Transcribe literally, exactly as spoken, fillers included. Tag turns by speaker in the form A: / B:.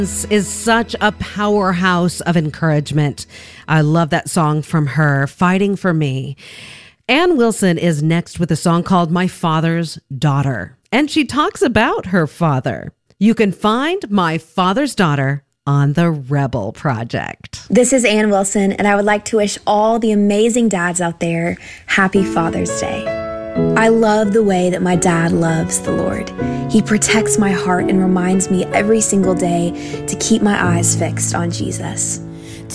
A: Is such a powerhouse of encouragement. I love that song from her, Fighting for Me. Ann Wilson is next with a song called My Father's Daughter, and she talks about her father. You can find My Father's Daughter on the Rebel Project.
B: This is Ann Wilson, and I would like to wish all the amazing dads out there happy Father's Day. I love the way that my dad loves the Lord. He protects my heart and reminds me every single day to keep my eyes fixed on Jesus.